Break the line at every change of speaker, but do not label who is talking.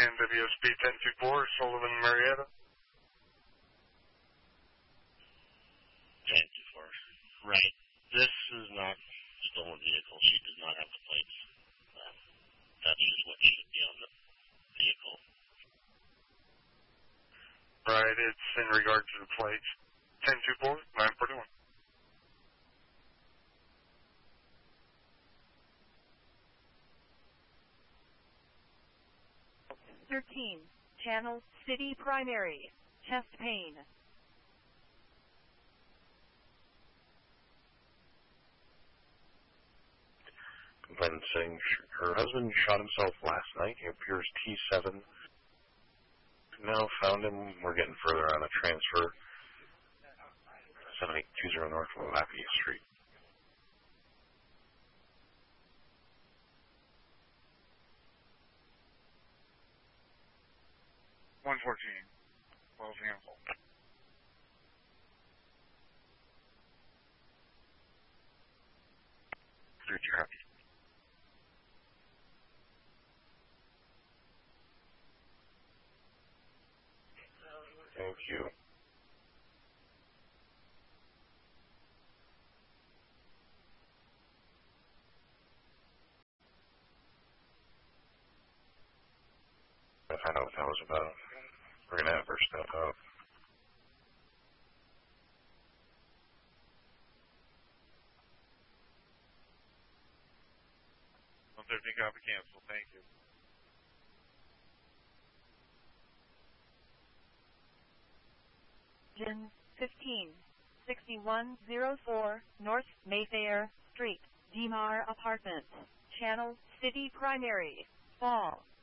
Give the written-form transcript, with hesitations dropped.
And WSB 1024, Sullivan, Marietta.
1024. Right. This is not a stolen vehicle. She does not have the plates. That's just what should be on the vehicle.
Right, it's in regard to the plates. 1024, 941.
Channel City Primary, chest pain.
Complainant saying her husband shot himself last night. He appears T7. Now found him. We're getting further on a transfer. 7820 North Lafayette Street.
$114, Wells Hansel.
Through traffic. Thank you. I find out what that was about. We're going to have her step up.
Copy cancel. Thank you.
Gen 156104 North Mayfair Street, DeMar Apartments, Channel City Primary, Fall.